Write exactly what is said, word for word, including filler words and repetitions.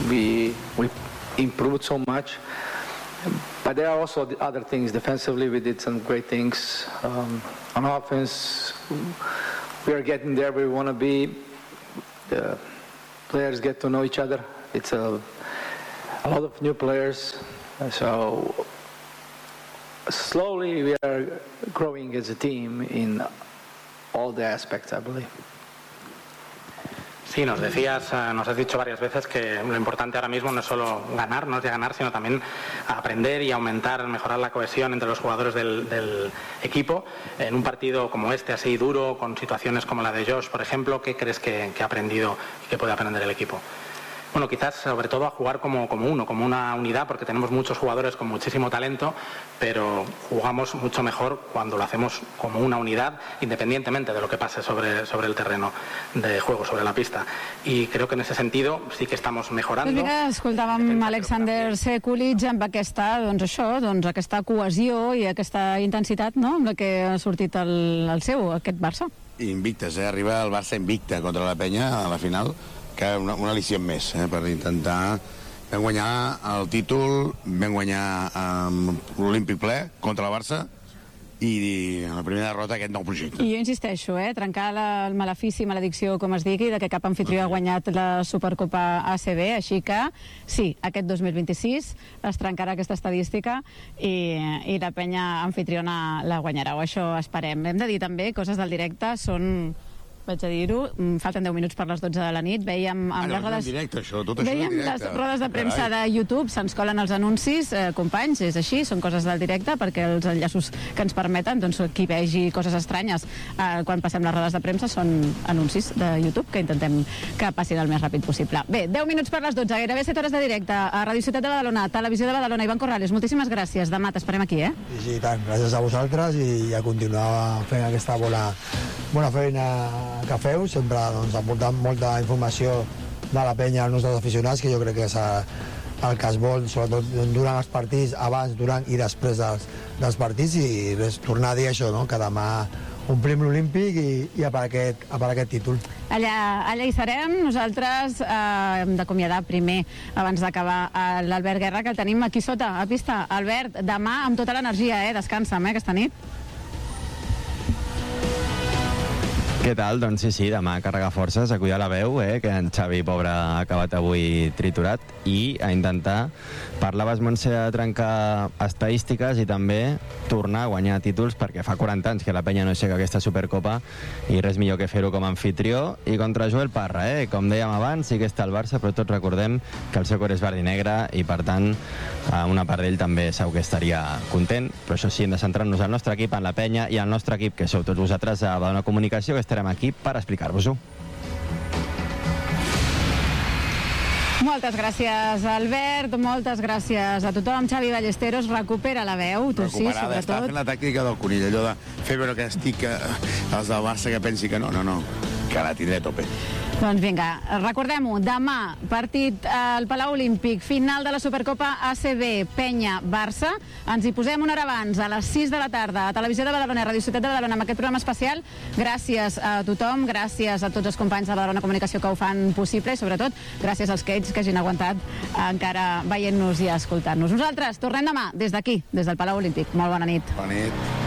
we we improved so much. But there are also other things. Defensively, we did some great things. Um, on offense, we are getting there where we want to be. The players get to know each other. It's a, a lot of new players. So slowly we are growing as a team in all the aspects, I believe. Sí, nos decías, nos has dicho varias veces que lo importante ahora mismo no es solo ganar, no es de ganar, sino también aprender y aumentar, mejorar la cohesión entre los jugadores del, del equipo. En un partido como este, así duro, con situaciones como la de Josh, por ejemplo, ¿qué crees que, que ha aprendido y que puede aprender el equipo? Bueno, quizás sobre todo a jugar como, como uno, como una unidad, porque tenemos muchos jugadores con muchísimo talento, pero jugamos mucho mejor cuando lo hacemos como una unidad, independientemente de lo que pase sobre, sobre el terreno de juego, sobre la pista. Y creo que en ese sentido sí que estamos mejorando. Doncs mira, escoltàvem Alexander Sekulic amb aquesta, doncs això, doncs aquesta cohesió i aquesta intensitat, no?, amb la que ha sortit el, el seu, aquest Barça. Invictes, eh? Arriba el Barça invicta contra la Penya a la final, que una, una al·licient més, eh, per intentar... Vam guanyar el títol, vam guanyar um, l'Olímpic ple contra el Barça i, i en la primera derrota aquest nou projecte. I jo insisteixo, eh, trencar la, el malefici, maledicció, com es digui, de que cap anfitrió ha guanyat la Supercopa A C B, així que sí, aquest dos mil vint-i-sis es trencarà aquesta estadística i, i la penya anfitriona la guanyarà, o això esperem. Hem de dir també, coses del directe són... vaig a dir-ho, falten deu minuts per les dotze de la nit, veiem amb les rodes... Directe, això, tot això veiem directe. les rodes de premsa de YouTube, se'ns colen els anuncis, eh, companys, és així, són coses del directe, perquè els enllaços que ens permeten, doncs qui vegi coses estranyes eh, quan passem les rodes de premsa són anuncis de YouTube, que intentem que passin el més ràpid possible. Bé, deu minuts per les dotze, gairebé set hores de directe a Radio Ciutat de Badalona, Televisió de Badalona. Ivan Corrales, moltíssimes gràcies, demà t'esperem aquí, eh? Sí, sí, tant, gràcies a vosaltres i a continuar fent aquesta bona, bona feina que feu, sempre doncs, aportant molta informació de la penya als nostres aficionats, que jo crec que és el que es vol, sobretot durant els partits, abans, durant i després dels, dels partits, i res, tornar a dir això, no? Que demà omplim l'Olímpic i, i a per aquest, a per aquest títol. Allà, allà hi serem. Nosaltres eh, hem d'acomiadar primer, abans d'acabar, l'Albert Guerra, que el tenim aquí sota, a pista. Albert, demà amb tota l'energia, eh? Descansa'm, eh, aquesta nit. Què tal? Doncs sí, sí, demà a carregar forces, a cuidar la veu, eh, que en Xavi, pobre, ha acabat avui triturat, i a intentar, parlaves, Montse, de trencar estadístiques i també tornar a guanyar títols, perquè fa quaranta anys que la penya no aixeca aquesta Supercopa i res millor que fer-ho com a anfitrió. I contra Joel Parra, eh, com dèiem abans, sí que està el Barça, però tots recordem que el seu cor és verd i negre i, per tant, una part d'ell també segur que estaria content, però això sí, hem de centrar-nos al nostre equip, en la penya, i al nostre equip, que sou tots vosaltres, a Badalona Comunicació, que estarem aquí per explicar-vos-ho. Moltes gràcies, Albert, moltes gràcies a tothom. Xavi Ballesteros, recupera la veu, tu sí, sobretot. Estava fent la tàctica del conill, allò de fer veure que estic, eh, els del Barça que pensi que no, no, no, que la tindré a tope. Doncs vinga, recordem-ho, demà, partit al Palau Olímpic, final de la Supercopa A C B, Penya-Barça. Ens hi posem una hora abans, a les sis de la tarda, a Televisió de Badalona, Ràdio Ciutat de Badalona, amb aquest programa especial. Gràcies a tothom, gràcies a tots els companys de Badalona Comunicació que ho fan possible i, sobretot, gràcies als Cage que hagin aguantat encara veient-nos i escoltant-nos. Nosaltres tornem demà des d'aquí, des del Palau Olímpic. Molt bona nit. Bona nit.